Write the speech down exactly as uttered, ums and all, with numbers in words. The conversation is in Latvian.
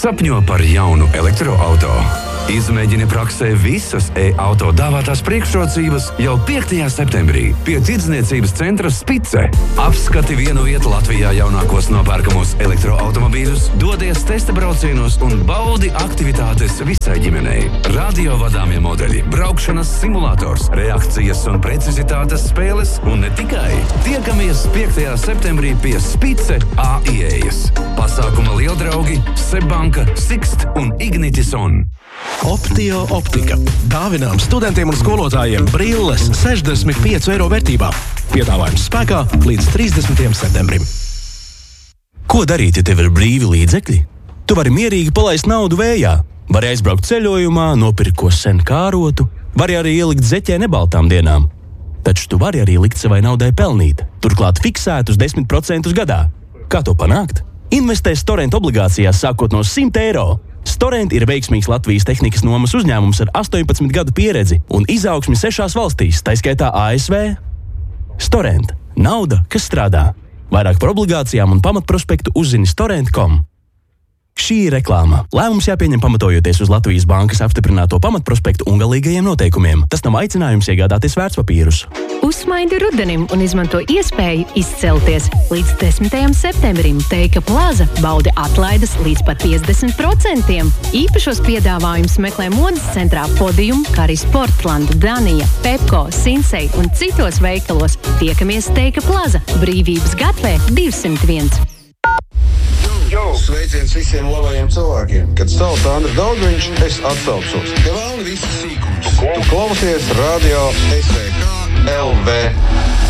Sapņo par jaunu elektroauto. Izmēģini praksē visas e-auto dāvātās priekšrocības jau piektajā septembrī pie tirdzniecības centra Spice. Apskati vienu vietu Latvijā jaunākos nopērkamos elektroautomobīļus, dodies testa braucienos un baudi aktivitātes visai ģimenei. Radio vadāmie modeļi, braukšanas simulators, reakcijas un precizitātes spēles un ne tikai. Tiekamies piektajā septembrī pie Spice A ieejas. Pasākuma lieldraugi Seibanka, Sixt un Ignitison. Optio optika. Dāvinām studentiem un skolotājiem brilles sešdesmit pieci eiro vērtībā. Piedāvājums spēkā līdz trīsdesmitajam septembrim. Ko darīt, ja tev ir brīvi līdzekļi? Tu vari mierīgi palaist naudu vējā. Vari aizbraukt ceļojumā, nopirkt ko sen kārotu. Vari arī ielikt zeķē nebaltām dienām. Taču tu vari arī likt savai naudai pelnīt. Turklāt fiksētus desmit procentus gadā. Kā to panākt? Investē Storent obligācijās sākot no simt eiro. Storent ir veiksmīgs Latvijas tehnikas nomas uzņēmums ar astoņpadsmit gadu pieredzi un izaugsmi sešās valstīs, tā skaitā A S V. Storent – nauda, kas strādā. Vairāk par obligācijām un pamatprospektu uzzini storent punktu com. Šī ir reklāma. Lēmums jāpieņem pamatojoties uz Latvijas bankas apstiprināto pamatprospektu un galīgajiem noteikumiem. Tas nav aicinājums iegādāties vērtspapīrus. Uzsmaidi rudenim un izmanto iespēju izcelties. Līdz desmitajam septembrim Teika Plaza baudi atlaides līdz pat piecdesmit procentiem. Īpašos piedāvājumus meklē modes centrā Podium, kā arī Sportland, Danija, Pepko, Sinsei un citos veikalos. Tiekamies Teika Plaza, Brīvības gatavē divsimt viens. Sveiciens visiem labajiem cilvēkiem. Kad sauc Andri Daudviņš, es atsaucos. Tev vēlni visi sīkums. Tu klausies Radio S V K L V.